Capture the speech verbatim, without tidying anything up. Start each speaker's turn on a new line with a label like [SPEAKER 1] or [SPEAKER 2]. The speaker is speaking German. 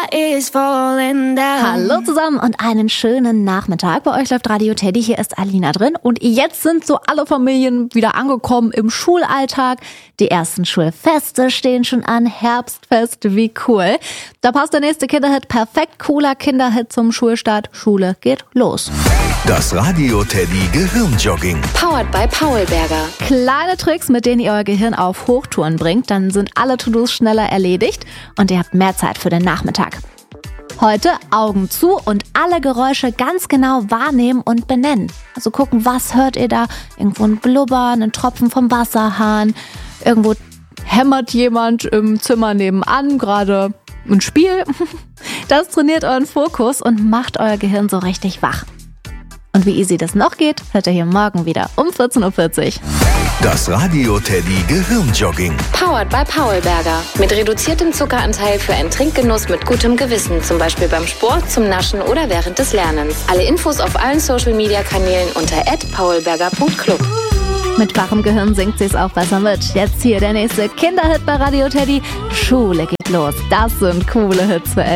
[SPEAKER 1] is falling down.
[SPEAKER 2] Hallo zusammen und einen schönen Nachmittag. Bei euch läuft Radio Teddy, hier ist Alina drin. Und jetzt sind so alle Familien wieder angekommen im Schulalltag. Die ersten Schulfeste stehen schon an, Herbstfest, wie cool. Da passt der nächste Kinderhit perfekt, cooler Kinderhit zum Schulstart. Schule geht los.
[SPEAKER 3] Das Radio Teddy Gehirnjogging.
[SPEAKER 4] Powered by Paulberger.
[SPEAKER 2] Kleine Tricks, mit denen ihr euer Gehirn auf Hochtouren bringt, dann sind alle To-Dos schneller erledigt und ihr habt mehr Zeit für den Nachmittag. Heute Augen zu und alle Geräusche ganz genau wahrnehmen und benennen. Also gucken, was hört ihr da? Irgendwo ein Blubbern, ein Tropfen vom Wasserhahn, irgendwo hämmert jemand im Zimmer nebenan, gerade ein Spiel. Das trainiert euren Fokus und macht euer Gehirn so richtig wach. Und wie easy das noch geht, hört ihr hier morgen wieder um vierzehn Uhr vierzig.
[SPEAKER 3] Das Radio Teddy Gehirnjogging.
[SPEAKER 4] Powered by Paulberger. Mit reduziertem Zuckeranteil für einen Trinkgenuss mit gutem Gewissen. Zum Beispiel beim Sport, zum Naschen oder während des Lernens. Alle Infos auf allen Social-Media-Kanälen unter at paulberger punkt club.
[SPEAKER 2] Mit wachem Gehirn singt sie's auch besser mit. Jetzt hier der nächste Kinderhit bei Radio Teddy. Schule geht los. Das sind coole Hits für